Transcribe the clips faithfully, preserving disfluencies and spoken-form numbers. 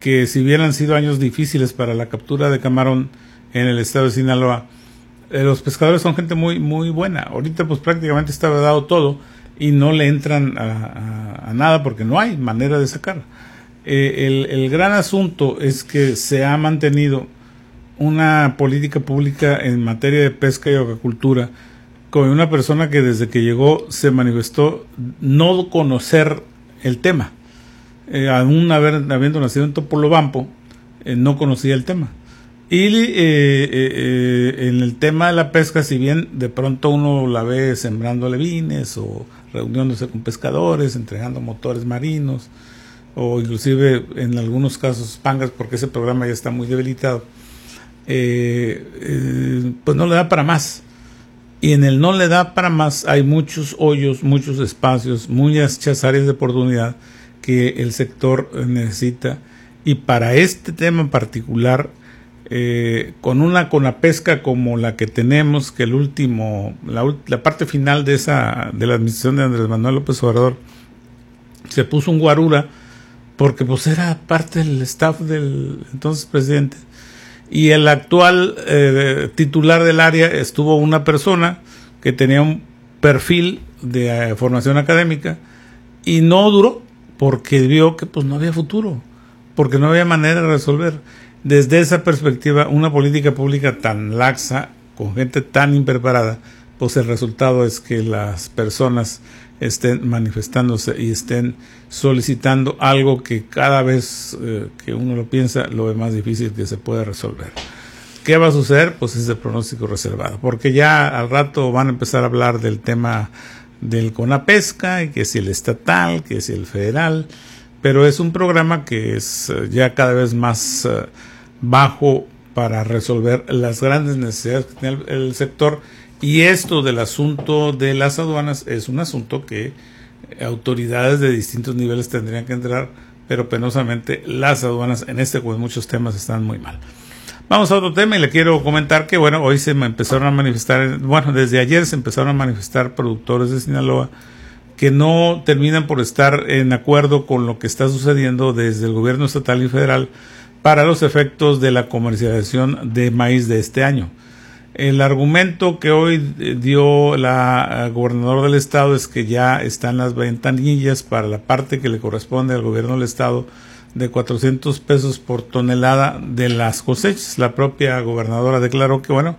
que si bien han sido años difíciles para la captura de camarón en el estado de Sinaloa, eh, los pescadores son gente muy muy buena. Ahorita pues prácticamente está vedado todo y no le entran a, a, a nada porque no hay manera de sacar. Eh, el, el gran asunto es que se ha mantenido una política pública en materia de pesca y acuacultura con una persona que desde que llegó se manifestó no conocer el tema. Eh, aún haber, habiendo nacido en Topolobampo, eh, no conocía el tema. Y eh, eh, eh, en el tema de la pesca, si bien de pronto uno la ve sembrando alevines o reuniéndose con pescadores, entregando motores marinos, o inclusive en algunos casos pangas, porque ese programa ya está muy debilitado, eh, eh, pues no le da para más. Y en el no le da para más hay muchos hoyos, muchos espacios, muchas áreas de oportunidad que el sector necesita. Y para este tema en particular, eh, con una con la pesca como la que tenemos, que el último, la, la parte final de esa de la administración de Andrés Manuel López Obrador, se puso un guarura porque pues era parte del staff del entonces presidente. Y el actual eh, titular del área estuvo una persona que tenía un perfil de eh, formación académica y no duró porque vio que pues no había futuro, porque no había manera de resolver. Desde esa perspectiva, una política pública tan laxa, con gente tan impreparada, pues el resultado es que las personas estén manifestándose y estén solicitando algo que cada vez eh, que uno lo piensa, lo ve más difícil que se pueda resolver. ¿Qué va a suceder? Pues es de pronóstico reservado, porque ya al rato van a empezar a hablar del tema del CONAPESCA, y que si el estatal, que si el federal, pero es un programa que es uh, ya cada vez más uh, bajo para resolver las grandes necesidades que tiene el, el sector. Y esto del asunto de las aduanas es un asunto que autoridades de distintos niveles tendrían que entrar, pero penosamente las aduanas en este como en muchos temas están muy mal. Vamos a otro tema y le quiero comentar que bueno, hoy se me empezaron a manifestar, bueno, desde ayer se empezaron a manifestar productores de Sinaloa que no terminan por estar en acuerdo con lo que está sucediendo desde el gobierno estatal y federal para los efectos de la comercialización de maíz de este año. El argumento que hoy dio la gobernadora del estado es que ya están las ventanillas para la parte que le corresponde al gobierno del estado de cuatrocientos pesos por tonelada de las cosechas. La propia gobernadora declaró que bueno,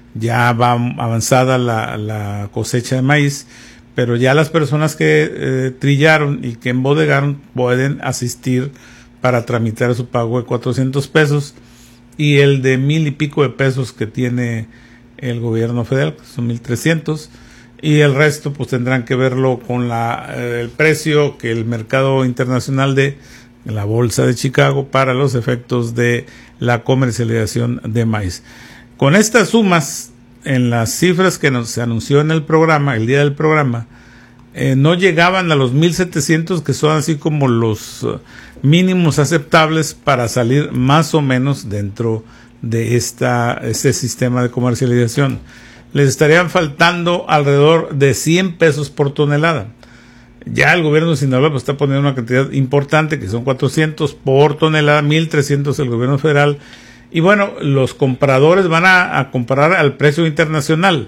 ya va avanzada la, la cosecha de maíz, pero ya las personas que eh, trillaron y que embodegaron pueden asistir para tramitar su pago de cuatrocientos pesos. Y el de mil y pico de pesos que tiene el gobierno federal, que son mil trescientos, y el resto pues tendrán que verlo con la eh, el precio que el mercado internacional de la bolsa de Chicago para los efectos de la comercialización de maíz. Con estas sumas, en las cifras que nos, se anunció en el programa, el día del programa, eh, no llegaban a los mil setecientos, que son así como los uh, mínimos aceptables para salir más o menos dentro de esta este sistema de comercialización. Les estarían faltando alrededor de cien pesos por tonelada. Ya el gobierno de Sinaloa pues, está poniendo una cantidad importante, que son cuatrocientos por tonelada, mil trescientos el gobierno federal. Y bueno, los compradores van a, a comprar al precio internacional,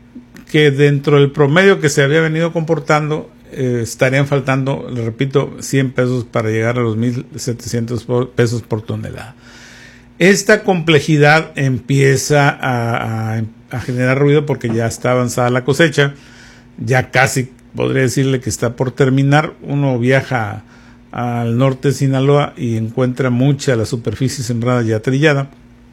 que dentro del promedio que se había venido comportando, eh, estarían faltando, le repito, cien pesos para llegar a los mil setecientos pesos por tonelada. Esta complejidad empieza a, a, a generar ruido porque ya está avanzada la cosecha, ya casi podría decirle que está por terminar. Uno viaja al norte de Sinaloa y encuentra mucha la superficie sembrada ya trillada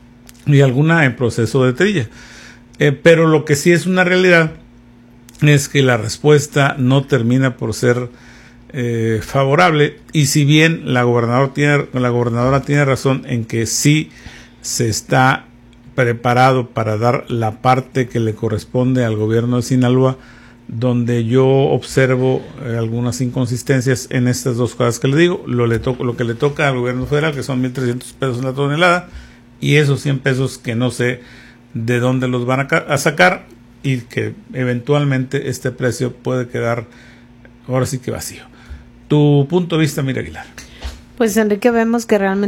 y alguna en proceso de trilla. Eh, pero lo que sí es una realidad es que la respuesta no termina por ser eh, favorable, y si bien la gobernadora tiene, la gobernadora tiene razón en que sí se está preparado para dar la parte que le corresponde al gobierno de Sinaloa, donde yo observo eh, algunas inconsistencias en estas dos cosas que le digo, lo, le to lo que le toca al gobierno federal, que son mil trescientos pesos la tonelada, y esos cien pesos que no sé de dónde los van a, a sacar, y que eventualmente este precio puede quedar ahora sí que vacío. Tu punto de vista, Mira Aguilar. Pues Enrique, vemos que realmente